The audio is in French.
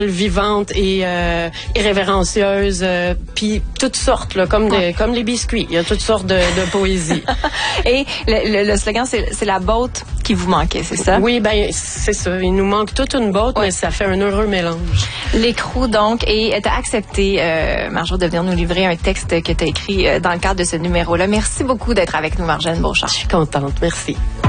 vivante et irrévérencieuse, puis toutes sortes, là, comme les biscuits. Il y a toutes sortes de poésie. Et le slogan, c'est la botte qui vous manquait, c'est ça? Oui, ben c'est ça. Il nous manque toute une botte, mais ça fait un heureux mélange. L'écrou, donc, et tu as accepté, Marjo, de venir nous livrer un texte que tu as écrit dans le cadre de ce numéro-là. Merci beaucoup d'être avec nous, Marjolaine Beauchamp. Je suis contente. Merci.